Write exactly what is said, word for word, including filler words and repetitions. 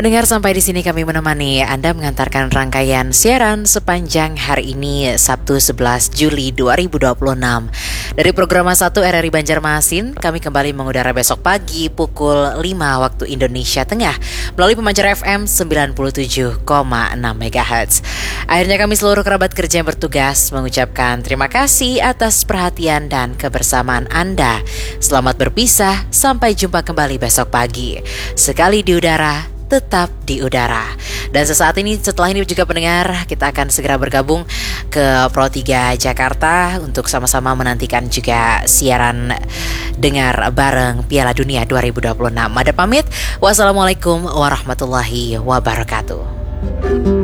Pendengar, sampai di sini kami menemani Anda mengantarkan rangkaian siaran sepanjang hari ini Sabtu sebelas Juli dua ribu dua puluh enam. Dari program satu R R I Banjarmasin, kami kembali mengudara besok pagi pukul lima waktu Indonesia Tengah melalui pemancar F M sembilan puluh tujuh koma enam megahertz. Akhirnya kami seluruh kerabat kerja yang bertugas mengucapkan terima kasih atas perhatian dan kebersamaan Anda. Selamat berpisah, sampai jumpa kembali besok pagi. Sekali di udara, tetap di udara. Dan sesaat ini, setelah ini juga pendengar, kita akan segera bergabung ke Pro tiga Jakarta untuk sama-sama menantikan juga siaran dengar bareng Piala Dunia dua ribu dua puluh enam. Ada pamit, wassalamualaikum warahmatullahi wabarakatuh.